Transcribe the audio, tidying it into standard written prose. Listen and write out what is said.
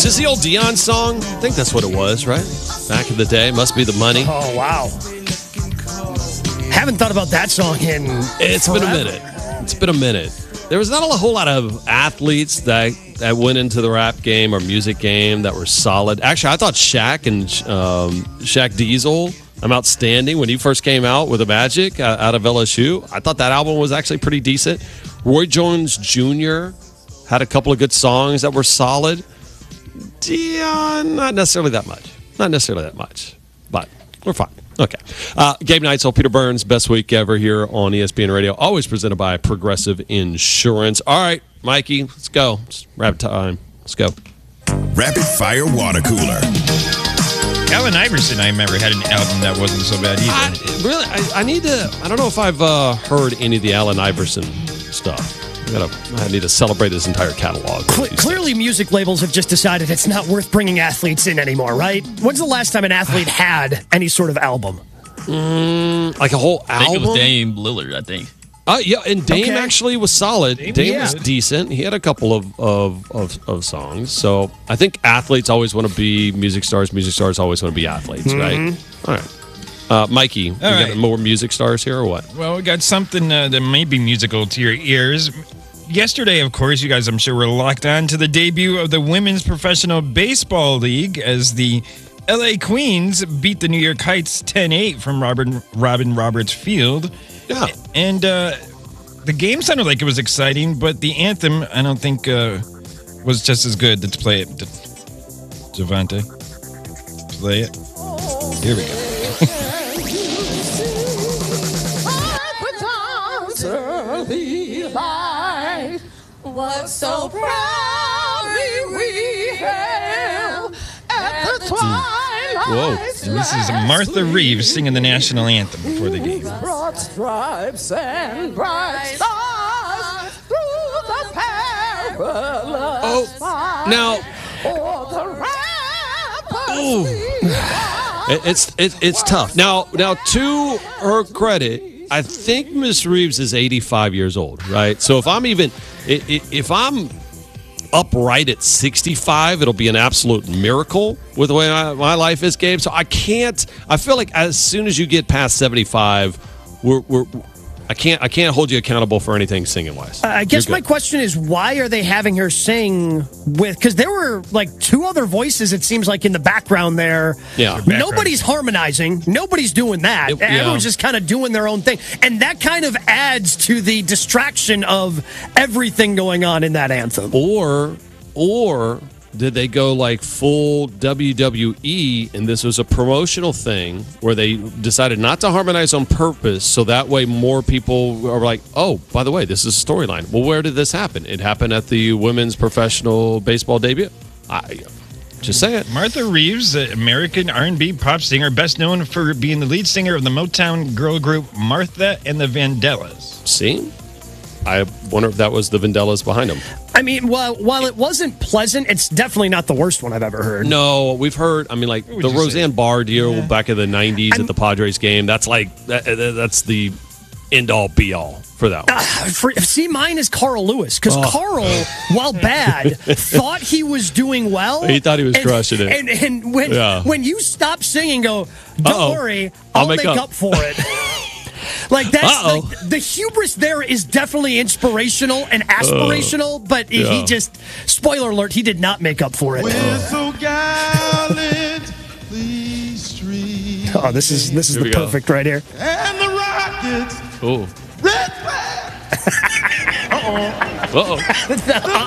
this the old Dion song? I think that's what it was, right? Back in the day. Must be the money. Oh, wow. Haven't thought about that song in It's forever. been a minute. It's been a minute. There was not a whole lot of athletes that went into the rap game or music game that were solid. Actually, I thought Shaq and Shaq Diesel, outstanding when he first came out with the Magic out of LSU. I thought that album was actually pretty decent. Roy Jones Jr. had a couple of good songs that were solid. Dion, not necessarily that much. But we're fine. Okay. Gabe Neitzel, Peter Burns, best week ever here on ESPN Radio. Always presented by Progressive Insurance. All right, Mikey, let's go. It's rapid time. Let's go. Rapid Fire Water Cooler. Allen Iverson, I remember, had an album that wasn't so bad either. I need to. I don't know if I've heard any of the Allen Iverson stuff. I need to celebrate his entire catalog. Clearly, music labels have just decided it's not worth bringing athletes in anymore, right? When's the last time an athlete had any sort of album? Like a whole album? I think it was Dame Lillard, I think. Yeah, and Dame actually was solid. Dame was yeah. decent. He had a couple of songs. So I think athletes always want to be music stars. Music stars always want to be athletes, right? All right. Mikey, we got more music stars here or what? Well, we got something that may be musical to your ears. Yesterday, of course, you guys, I'm sure, were locked on to the debut of the Women's Professional Baseball League as the LA Queens beat the New York Heights 10-8 from Robin Roberts Field. Yeah. And the game sounded like it was exciting, but the anthem, I don't think, was just as good. Let's play it. Javante, play it. Here we go. Was so proudly we hailed at the twilight. Whoa. And this is Martha Reeves singing the national anthem before the game. Broad stripes and bright stars through the perilous fight. Now, For the rampart it's tough. Now, to her credit, I think Miss Reeves is 85 years old, right? So if I'm upright at 65, it'll be an absolute miracle with the way my life is, Gabe. So I feel like as soon as you get past 75, I can't hold you accountable for anything singing wise. I guess my question is, why are they having her sing with? Because there were like two other voices, it seems like, in the background there. Yeah. Nobody's harmonizing. Nobody's doing that. Everyone's just kind of doing their own thing. And that kind of adds to the distraction of everything going on in that anthem. Or did they go like full WWE and this was a promotional thing where they decided not to harmonize on purpose so that way more people are like, oh, by the way, this is a storyline. Well, where did this happen? It happened at the Women's Professional Baseball debut. Just saying. Martha Reeves, the American R&B pop singer, best known for being the lead singer of the Motown girl group Martha and the Vandellas. See? I wonder if that was the Vandellas behind them. I mean, while it wasn't pleasant, it's definitely not the worst one I've ever heard. No, we've heard, I mean, like the Roseanne Barr deal back in the 90s at the Padres game. That's like, that's the end-all, be-all for that one. See, mine is Carl Lewis, because Carl, while bad, thought he was doing well. He thought he was crushing it. And when you stop singing, go, don't worry, I'll make up for it. Like, that's like, the hubris there is definitely inspirational and aspirational, but he just, spoiler alert, he did not make up for it. So gallant, please stream. Oh, this is the perfect right here. And the Rockets. Oh. Red flag. Uh-oh.